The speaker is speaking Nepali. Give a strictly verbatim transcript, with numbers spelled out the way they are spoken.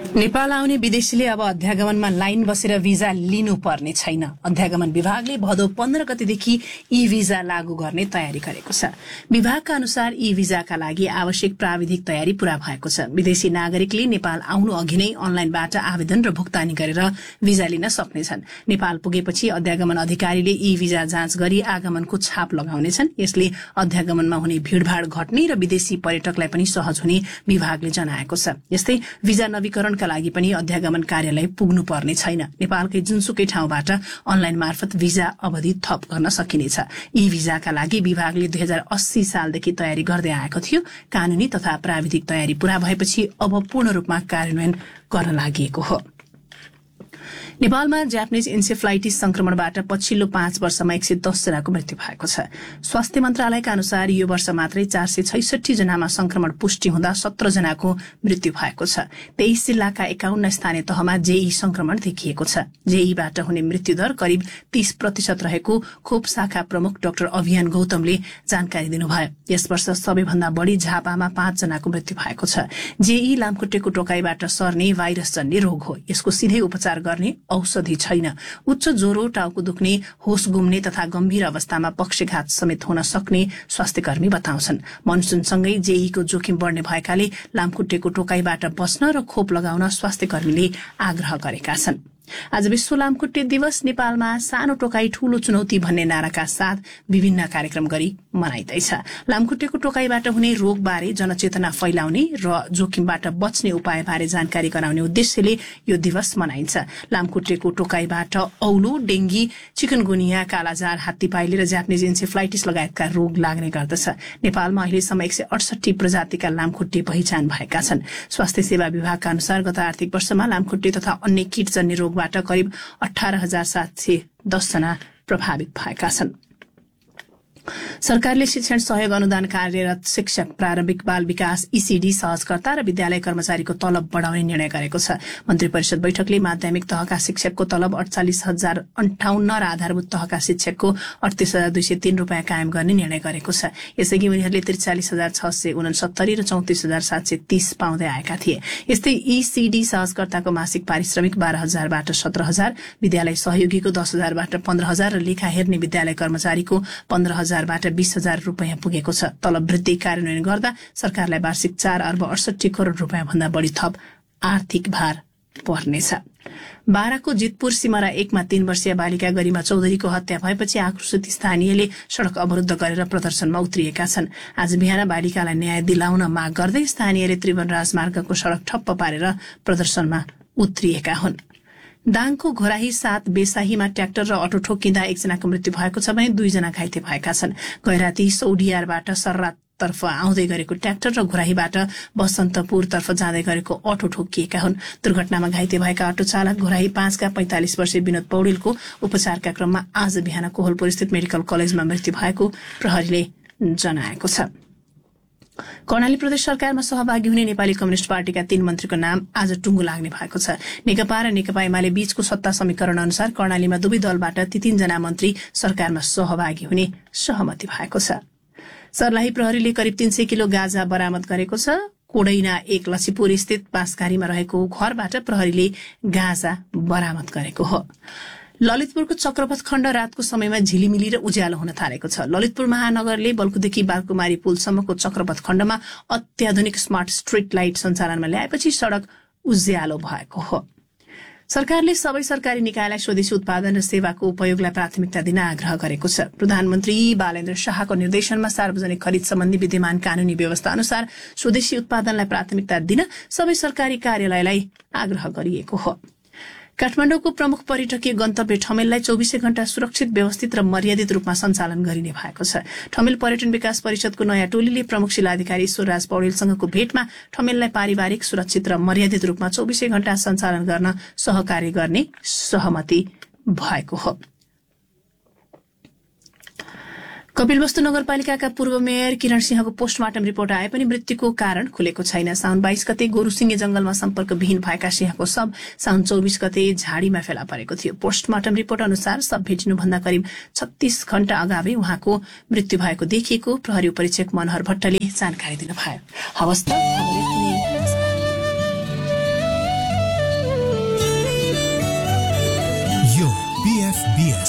नेपाल आउने विदेशीले अब अध्यागमनमा लाइन बसेर भिजा लिनुपर्ने छैन। अध्यागमन विभागले भदौ पन्ध्र गतेदेखि ई भिजा लागू गर्ने तयारी गरेको छ। विभागका अनुसार ई भिजाका लागि आवश्यक प्राविधिक तयारी पूरा भएको छ। विदेशी नागरिकले नेपाल आउनु अघि नै अनलाइनबाट आवेदन र भुक्तानी गरेर भिजा लिन सक्नेछन्। नेपाल पुगेपछि अध्यागमन अधिकारीले ई भिजा जाँच गरी आगमनको छाप लगाउनेछन्। यसले अध्यागमनमा हुने भीड़भाड़ घट्ने र विदेशी पर्यटकलाई पनि सहज हुने विभागले जनाएको छ। यस्तै भिजा नवीकरण का लागि पनि अध्यागमन कार्यालय पुग्नु पर्ने छैन। नेपालकै जुनसुकै ठाउँबाट अनलाइन मार्फत भिजा अवधि थप गर्न सकिनेछ। ई भिजाका लागि विभागले दुई हजार अस्सी सालदेखि तयारी गर्दै आएको थियो। कानूनी तथा प्राविधिक तयारी पूरा भएपछि अब पूर्ण रूपमा कार्यान्वयन गर्न लागि हो। नेपालमा जापानिज इन्सेफ्लाइटिस संक्रमणबाट पछिल्लो पाँच वर्षमा एक सय दस जनाको मृत्यु भएको छ। स्वास्थ्य मन्त्रालयका अनुसार यो वर्ष मात्रै चार सय छैसठी जनामा संक्रमण पुष्टि हुँदा सत्र जनाको मृत्यु भएको छ। तेइस जिल्लाका एकाउन्न स्थानीय तहमा जेई संक्रमण देखिएको छ। जेईबाट हुने मृत्युदर करिब तीस प्रतिशत रहेको खोप शाखा प्रमुख डाक्टर अभियान गौतमले जानकारी दिनुभयो। यस वर्ष सबैभन्दा बढ़ी झापामा पाँच जनाको मृत्यु भएको छ। जेई लामखुट्टेको टोकाइबाट सर्ने भाइरस जन्य रोग हो। यसको सिधै उपचार गर्ने औषधि छैन। उच्च ज्वरो, टाउको दुख्ने, होस गुम्ने तथा गम्भीर अवस्थामा पक्षघात समेत हुन सक्ने स्वास्थ्यकर्मी बताउँछन्। मनसुनसँगै जेईको जोखिम बढ़ने भएकाले लामखुट्टेको टोकाइबाट बस्न र खोप लगाउन स्वास्थ्यकर्मीले आग्रह गरेका छन्। आज विश्व लामखुट्टे दिवस नेपालमा सानो टोकाई ठूलो चुनौती भन्ने नाराका साथ विभिन्न कार्यक्रम गरी मनाइँदैछ। लामखुट्टेको टोकाइबाट हुने रोगबारे जनचेतना फैलाउने र जोखिमबाट बच्ने उपायबारे जानकारी गराउने उद्देश्यले यो दिवस मनाइन्छ। लामखुट्टेको टोकाइबाट औलो, डेंगी, चिकनगुनिया, कालाजार, हात्तीपाइले र जापानिज इन्सेफ्लाइटिस लगायतका रोग लाग्ने गर्दछ। नेपालमा अहिलेसम्म एक सय अडसठी प्रजातिका लामखुट्टे पहिचान भएका छन्। स्वास्थ्य सेवा विभागका अनुसार गत आर्थिक वर्षमा लामखुट्टे तथा अन्य कीटजन्य रोग बाट करिब अठार हजार सात सय दस जना प्रभावित भएका छन्। सरकारले शिक्षण सहयोग अनुदान कार्यरत शिक्षक, प्रारम्भिक बाल विकास ईसीडी सहजकर्ता र विद्यालय कर्मचारीको तलब बढ़ाउने निर्णय गरेको छ। मन्त्री परिषद बैठकले माध्यमिक तहका शिक्षकको तलब अडचालिस हजार अन्ठाउन्न र आधारभूत तहका शिक्षकको अडतीस हजार दुई सय तीन रूपियाँ कायम गर्ने निर्णय गरेको छ। यसअघि उनीहरूले त्रिचालिस हजार छ सय उनसत्तरी र चौतिस हजार सात सय तीस पाउँदै आएका थिए। यस्तै ईसीडी सहजकर्ताको मासिक पारिश्रमिक बाह्र हजारबाट सत्र हजार, विद्यालय सहयोगीको दस हजारबाट पन्ध्र हजार र लेखा हेर्ने विद्यालय कर्मचारीको पन्ध्र हजार बाट बीस हजार रूपियाँ पुगेको छ। तलब वृद्धि कार्यान्वयन गर्दा सरकारलाई वार्षिक चार अर्ब अडसठी करोड़ रूपियाँ भन्दा बढ़ी थप आर्थिक भार पर्नेछ। बाराको जितपुर सिमरा एकमा तीन वर्षीय बालिका गरिमा चौधरीको हत्या भएपछि आक्रोशित स्थानीयले सड़क अवरुद्ध गरेर प्रदर्शनमा उत्रिएका छन्। आज बिहान बालिकालाई न्याय दिलाउन माग गर्दै स्थानीयले त्रिभुवन राजमार्गको सड़क ठप्प पारेर प्रदर्शनमा उत्रिएका हुन्। दाङको घोराही सात बेसाहीमा ट्र्याक्टर र अटो ठोकिँदा एकजनाको मृत्यु भएको छ भने दुईजना घाइते भएका छन्। गैराती सौडियारबाट सर्रात तर्फ आउँदै गरेको ट्र्याक्टर र घोराहीबाट बसन्तपुरतर्फ जाँदै गरेको अटो ठोकिएका हुन्। दुर्घटनामा घाइते भएका अटो चालक घोराही पाँचका पैंतालिस वर्षीय विनोद पौडेलको उपचारका क्रममा आज बिहान कोहलपुर स्थित मेडिकल कलेजमा मृत्यु भएको प्रहरीले जनाएको छ। कर्णाली प्रदेश सरकारमा सहभागी हुने नेपाली कम्युनिष्ट पार्टीका तीन मन्त्रीको नाम आज टुङ्गो लाग्ने भएको छ। नेकपा र नेकपा एमाले बीचको सत्ता समीकरण अनुसार कर्णालीमा दुवै दलबाट ती तीनजना मन्त्री सरकारमा सहभागी हुने सहमति भएको छ। सर्लाही प्रहरीले करिब तीन सय किलो गाँजा बरामद गरेको छ। कोडैना एक लक्ष्मीपुर स्थित बाँसघारीमा रहेको घरबाट प्रहरीले गाँजा बरामद गरेको हो। ललितपुरको चक्रपथ खण्ड रातको समयमा झिलिमिली र उज्यालो हुन थालेको छ। ललितपुर महानगरले बल्कुदेखि बालकुमारी पुलसम्मको चक्रपथ खण्डमा अत्याधुनिक स्मार्ट स्ट्रीट लाइट सञ्चालनमा ल्याएपछि सड़क उज्यालो भएको हो। सरकारले सबै सरकारी निकायलाई स्वदेशी उत्पादन र सेवाको उपयोगलाई प्राथमिकता दिन आग्रह गरेको छ। प्रधानमन्त्री बालेन्द्र शाहको निर्देशनमा सार्वजनिक खरिद सम्बन्धी विद्यमान कानूनी व्यवस्था अनुसार स्वदेशी उत्पादनलाई प्राथमिकता दिन सबै सरकारी कार्यालयलाई आग्रह गरिएको हो। काठमाडौँको प्रमुख पर्यटकीय गन्तव्य ठमेललाई चौबीसै घण्टा सुरक्षित, व्यवस्थित र मर्यादित रूपमा सञ्चालन गरिने भएको छ। ठमेल पर्यटन विकास परिषदको नयाँ टोलीले प्रमुख जिल्लाधिकारी ईश्वरराज पौडेलसँगको भेटमा ठमेललाई पारिवारिक, सुरक्षित र मर्यादित रूपमा चौबीसै घण्टा सञ्चालन गर्न सहकार्य गर्ने सहमति भएको हो। कपिलवस्तु नगरपालिकाका पूर्व मेयर किरण सिंहको पोस्टमार्टम रिपोर्ट आए पनि मृत्युको कारण खुलेको छैन। साउन बाइस गते गोरुसिंगे जंगलमा सम्पर्कविहीन भएका सिंहको शव साउन चौबीस गते झाडीमा फेला परेको थियो। पोस्टमार्टम रिपोर्ट अनुसार शव भेटिनुभन्दा करिब छत्तीस घण्टा अगावै उहाँको मृत्यु भएको देखिएको प्रहरी उपरीक्षक मनोहर भट्टले जानकारी दिनुभयो। हवस् त एफ बी एस